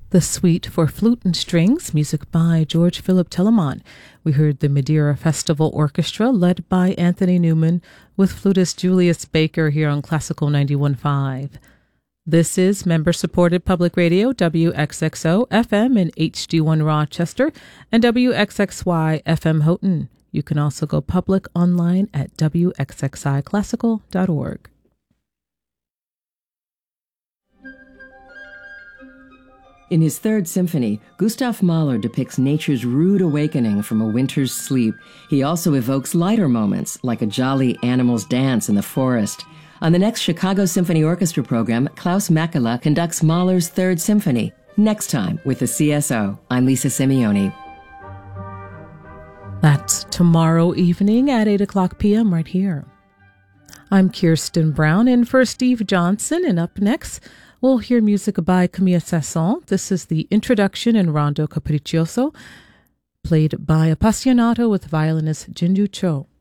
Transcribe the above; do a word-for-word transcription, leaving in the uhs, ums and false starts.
The Suite for Flute and Strings, music by George Philip Telemann. We heard the Madeira Festival Orchestra, led by Anthony Newman, with flutist Julius Baker here on Classical ninety-one point five. This is member-supported public radio, W X X O F M in H D one Rochester and W X X Y F M Houghton. You can also go public online at W X X I classical dot org. In his Third Symphony, Gustav Mahler depicts nature's rude awakening from a winter's sleep. He also evokes lighter moments, like a jolly animal's dance in the forest. On the next Chicago Symphony Orchestra program, Klaus Makela conducts Mahler's Third Symphony. Next time with the C S O, I'm Lisa Simeoni. That's tomorrow evening at eight o'clock p.m. right here. I'm Kirsten Brown, in for Steve Johnson, and up next, we'll hear music by Camille Saint-Saëns. This is the introduction in Rondo Capriccioso, played by Appassionato with violinist Jinju Cho.